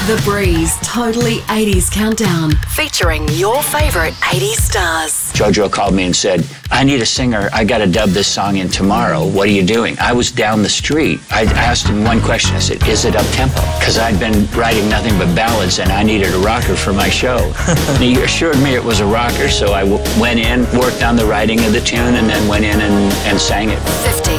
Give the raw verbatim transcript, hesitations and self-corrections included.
The Breeze Totally eighties Countdown, featuring your favorite eighties stars. JoJo called me and said, I need a singer. I got to dub this song in tomorrow. What are you doing? I was down the street. I asked him one question. I said, is it up-tempo? Because I'd been writing nothing but ballads and I needed a rocker for my show. And he assured me it was a rocker, so I w- went in, worked on the writing of the tune, and then went in and, and sang it. fifty